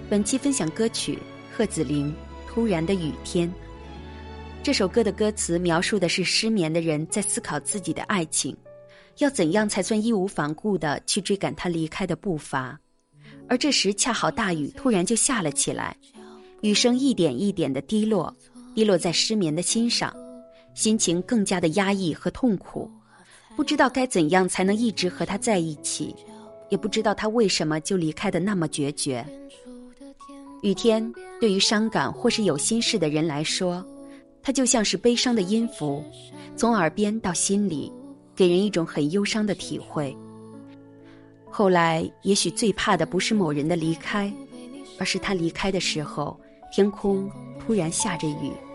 本期分享歌曲贺子玲《突然的雨天》。这首歌的歌词描述的是失眠的人在思考自己的爱情，要怎样才算义无反顾地去追赶他离开的步伐。而这时恰好大雨突然就下了起来，雨声一点一点地滴落，滴落在失眠的心上，心情更加的压抑和痛苦，不知道该怎样才能一直和他在一起，也不知道他为什么就离开得那么决绝。雨天对于伤感或是有心事的人来说，它就像是悲伤的音符，从耳边到心里，给人一种很忧伤的体会。后来也许最怕的不是某人的离开，而是他离开的时候，天空突然下着雨。